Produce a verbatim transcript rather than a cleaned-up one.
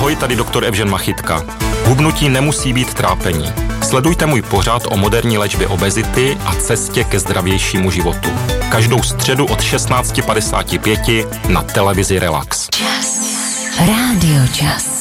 Ahoj, tady doktor Evžen Machytka. Hubnutí nemusí být trápení. Sledujte můj pořad o moderní léčbě obezity a cestě ke zdravějšímu životu. Každou středu od šestnáct padesát pět na televizi Relax. Čas. Rádio Čas.